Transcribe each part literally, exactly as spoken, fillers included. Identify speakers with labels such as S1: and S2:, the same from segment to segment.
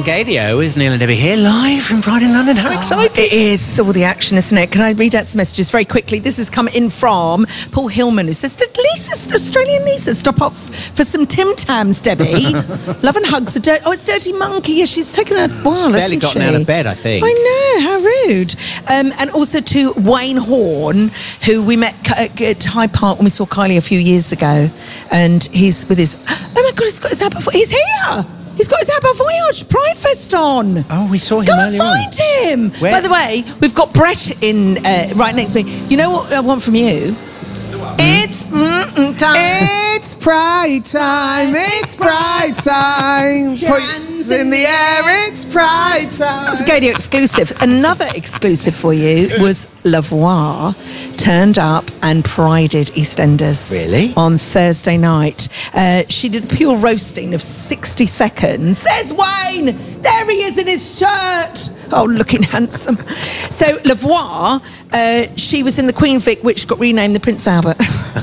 S1: Gadio with Neil and Debbie here, live from Pride in London. How exciting!
S2: It is. It's all the action, isn't it? Can I read out some messages very quickly? This has come in from Paul Hillman, who says, "Did Lisa, Australian Lisa, stop off for some Tim Tams, Debbie? Love and hugs. A dirt- oh, it's Dirty Monkey. Yeah, she's taken a while,
S1: She's barely
S2: hasn't
S1: gotten
S2: she?
S1: out of bed, I think.
S2: I know. How rude." Um, and also to Wayne Horn, who we met at Hyde Park when we saw Kylie a few years ago, and he's with his. Oh my God! He's got his Abba. He's here. He's got his Abba Voyage Pride Fest on.
S1: Oh, we saw him
S2: Go
S1: earlier
S2: and find
S1: on.
S2: him.
S1: Where?
S2: By the way, we've got Brett in uh, right next to me. You know what I want from you? Mm. It's mm, time.
S3: It's Pride time. It's Pride time. Put your hands in the air. It's Pride time.
S2: It's a Gadio exclusive. Another exclusive for you was Lavoie turned up and prided EastEnders.
S1: Really?
S2: On Thursday night. Uh, she did a pure roasting of sixty seconds. There's Wayne! There he is in his shirt! Oh, looking handsome. So, Lavoie, uh, she was in the Queen Vic, which got renamed the Prince Albert.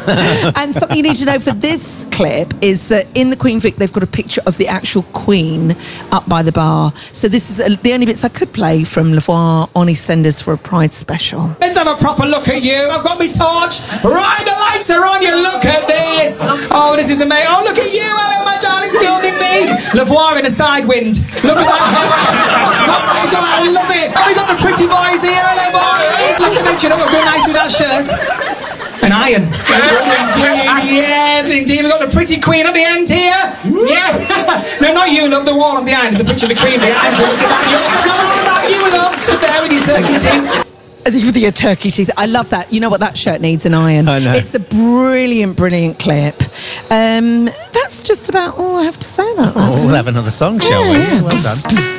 S2: And something you need to know for this clip is that in the Queen Vic, they've got a picture of the actual Queen up by the bar. So this is a, the only bits I could play from Lavoie on EastEnders for a Pride special.
S4: Let's have a proper look at you. I've got me torch. Right, the lights are on you. Look at this. Oh, this is amazing. Oh, look at you. Hello, my darling, filming me. Lavoie in a side wind. Look at that hair. Oh, my God, I love it. And we got the pretty boys here. Hello, boys. Look at that. You know what would go nice with that shirt? An iron. Indeed, yes, indeed. We've got the pretty Queen at the end here. Yeah. No, not you, love. The wall on behind is the picture of the Queen behind you. Look at that. Yeah, it's not all about you, love. Stood there with your turkey teeth.
S2: With your turkey teeth. I love that. You know what? That shirt needs an iron.
S1: I know.
S2: It's a brilliant, brilliant clip. Um, that's just about all I have to say about that.
S1: Oh, we'll have another song, shall
S2: Yeah,
S1: we?
S2: yeah.
S1: Well done.